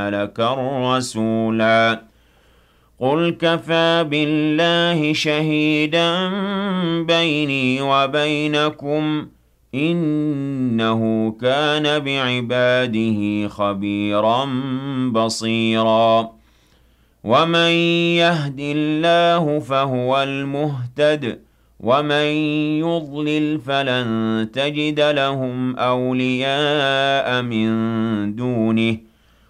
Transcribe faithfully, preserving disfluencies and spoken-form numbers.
لك الرسولا قل كفى بالله شهيدا بيني وبينكم إنه كان بعباده خبيرا بصيرا ومن يهد الله فهو المهتد ومن يضلل فلن تجد لهم أولياء من دونه